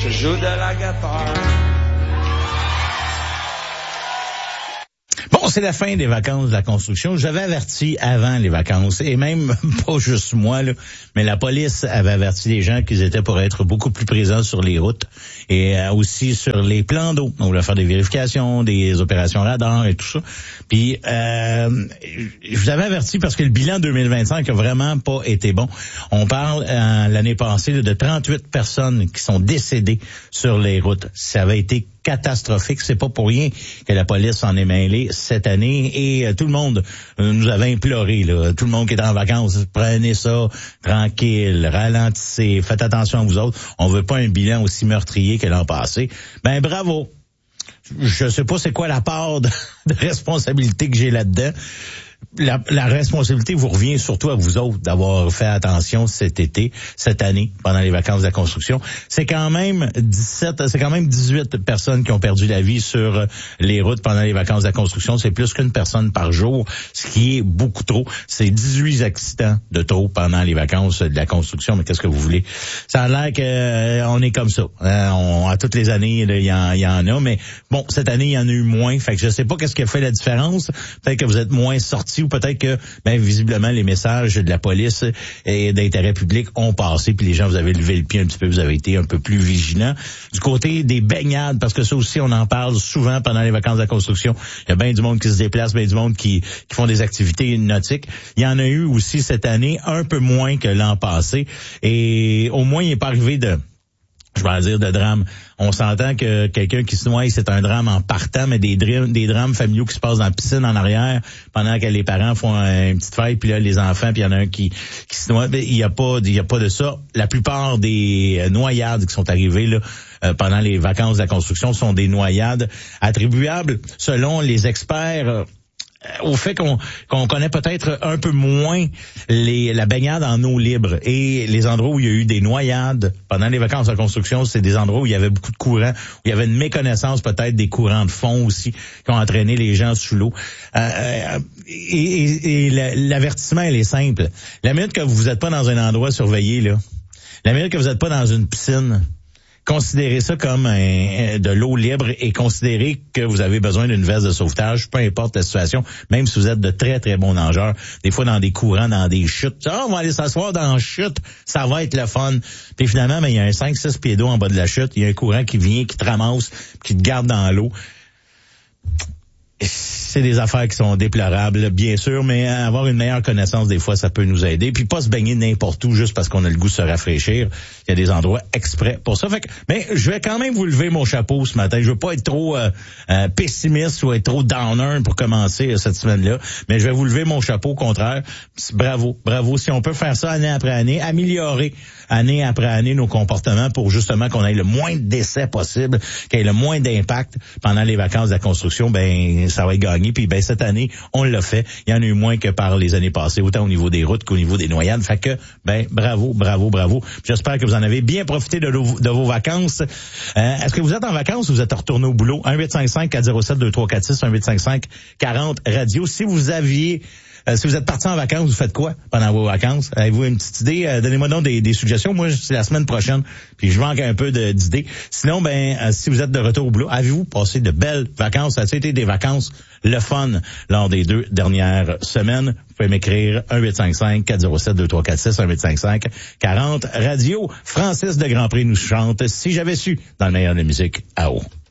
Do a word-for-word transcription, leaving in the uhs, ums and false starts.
je joue de la guitare. Bon, c'est la fin des vacances de la construction. J'avais averti avant les vacances, et même pas juste moi, là, mais la police avait averti les gens qu'ils étaient pour être beaucoup plus présents sur les routes et euh, aussi sur les plans d'eau. On voulait faire des vérifications, des opérations radar et tout ça. Puis, euh, je vous avais averti parce que le bilan deux mille vingt-cinq a vraiment pas été bon. On parle euh, l'année passée là, de trente-huit personnes qui sont décédées sur les routes. Ça avait été catastrophique. C'est pas pour rien que la police s'en est mêlée cette année et euh, tout le monde euh, nous avait imploré, là, tout le monde qui est en vacances, prenez ça tranquille, ralentissez, faites attention à vous autres. On veut pas un bilan aussi meurtrier que l'an passé. Ben bravo. Je sais pas c'est quoi la part de, de responsabilité que j'ai là-dedans. La, la responsabilité vous revient surtout à vous autres d'avoir fait attention cet été, cette année, pendant les vacances de la construction. C'est quand même dix-sept, c'est quand même dix-huit personnes qui ont perdu la vie sur les routes pendant les vacances de la construction. C'est plus qu'une personne par jour, ce qui est beaucoup trop. C'est dix-huit accidents de trop pendant les vacances de la construction. Mais qu'est-ce que vous voulez? Ça a l'air que euh, on est comme ça. Hein? On, à toutes les années, il y, en, y en a. Mais bon, cette année, il y en a eu moins. Fait que je sais pas qu'est-ce qui a fait la différence. Peut-être que vous êtes moins sortis ou peut-être que, ben, visiblement, les messages de la police et d'intérêt public ont passé, puis les gens, vous avez levé le pied un petit peu, vous avez été un peu plus vigilants. Du côté des baignades, parce que ça aussi, on en parle souvent pendant les vacances de la construction. Il y a bien du monde qui se déplace, bien du monde qui, qui font des activités nautiques. Il y en a eu aussi cette année, un peu moins que l'an passé. Et au moins, il n'est pas arrivé de... je vais dire de drame. On s'entend que quelqu'un qui se noie, c'est un drame en partant, mais des drames, des drames familiaux qui se passent dans la piscine en arrière pendant que les parents font une petite fête, puis là les enfants, puis il y en a un qui, qui se noie. Il y a pas, il y a pas de ça. La plupart des noyades qui sont arrivées là euh, pendant les vacances de la construction sont des noyades attribuables, selon les experts, euh, au fait qu'on qu'on connaît peut-être un peu moins les la baignade en eau libre et les endroits où il y a eu des noyades pendant les vacances de construction, c'est des endroits où il y avait beaucoup de courants, où il y avait une méconnaissance peut-être des courants de fond aussi qui ont entraîné les gens sous l'eau. Euh, et et, et l'avertissement, il est simple. La minute que vous n'êtes pas dans un endroit surveillé, là, la minute que vous n'êtes pas dans une piscine, considérez ça comme un, de l'eau libre et considérez que vous avez besoin d'une veste de sauvetage, peu importe la situation, même si vous êtes de très, très bons nageurs. Des fois, dans des courants, dans des chutes. Ah, on va aller s'asseoir dans la chute, ça va être le fun. Puis finalement, ben, il y a un cinq six pieds d'eau en bas de la chute, il y a un courant qui vient, qui te ramasse, qui te garde dans l'eau. C'est des affaires qui sont déplorables, bien sûr, mais avoir une meilleure connaissance, des fois, ça peut nous aider. Puis pas se baigner n'importe où juste parce qu'on a le goût de se rafraîchir. Il y a des endroits exprès pour ça. Fait que, mais je vais quand même vous lever mon chapeau ce matin. Je veux pas être trop euh, euh, pessimiste ou être trop downer pour commencer euh, cette semaine-là, mais je vais vous lever mon chapeau, au contraire. Bravo, bravo. Si on peut faire ça année après année, améliorer année après année nos comportements pour justement qu'on ait le moins de décès possible, qu'il y ait le moins d'impact pendant les vacances de la construction, ben ça va être gagné. Puis ben cette année, on l'a fait. Il y en a eu moins que par les années passées, autant au niveau des routes qu'au niveau des noyades. Fait que, ben bravo, bravo, bravo. J'espère que vous en avez bien profité de, de vos vacances. Euh, est-ce que vous êtes en vacances ou vous êtes retourné au boulot? un huit cinq cinq quatre zéro sept deux trois quatre six, un huit cinq cinq quarante radio. Si vous aviez... Euh, si vous êtes parti en vacances, vous faites quoi pendant vos vacances? Avez-vous une petite idée? Euh, donnez-moi donc des, des suggestions. Moi, c'est la semaine prochaine, puis je manque un peu de, d'idées. Sinon, ben, euh, si vous êtes de retour au boulot, avez-vous passé de belles vacances? Ça a été des vacances le fun lors des deux dernières semaines? Vous pouvez m'écrire un huit cinq cinq quatre zéro sept deux trois quatre six, un huit cinq cinq quarante radio. Francis de Grandpré nous chante « Si j'avais su » dans le meilleur de la musique à eau.